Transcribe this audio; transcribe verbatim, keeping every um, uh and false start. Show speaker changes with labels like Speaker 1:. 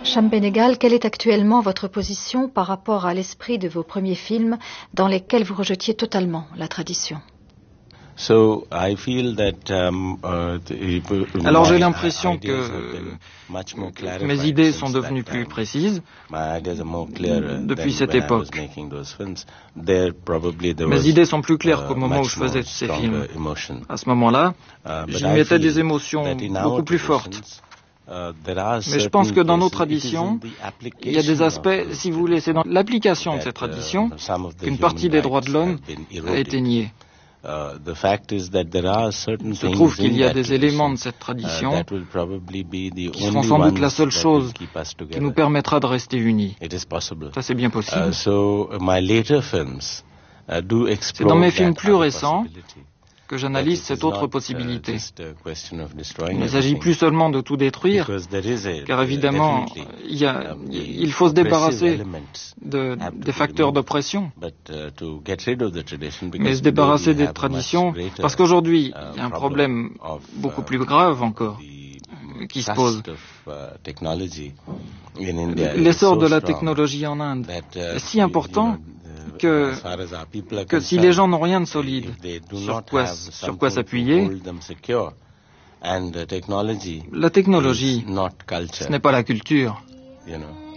Speaker 1: Cham Benegal, quelle est actuellement votre position par rapport à l'esprit de vos premiers films dans lesquels vous rejetiez totalement la tradition?
Speaker 2: So, I feel that, um, uh, the,
Speaker 3: Alors j'ai l'impression que mes idées sont devenues plus précises depuis cette époque. Mes idées sont plus claires qu'au moment où je faisais ces films. À ce moment-là, j'y mettais des émotions beaucoup plus fortes. Mais je pense que dans nos traditions, il y a des aspects, si vous voulez, c'est dans l'application de cette tradition qu'une partie des droits de l'homme a été niée. Il se trouve qu'il y a des éléments de cette tradition qui seront sans doute la seule chose qui nous permettra de rester unis. Ça, c'est bien possible. C'est dans mes films plus récents que j'analyse cette autre possibilité. Il ne s'agit plus seulement de tout détruire, car évidemment, il, y a, il faut se débarrasser de, des facteurs d'oppression, mais se débarrasser des traditions, parce qu'aujourd'hui, il y a un problème beaucoup plus grave encore qui se pose. L'essor de la technologie en Inde est si important Que, que si les gens n'ont rien de solide sur quoi, sur quoi s'appuyer, la technologie, ce n'est pas la culture.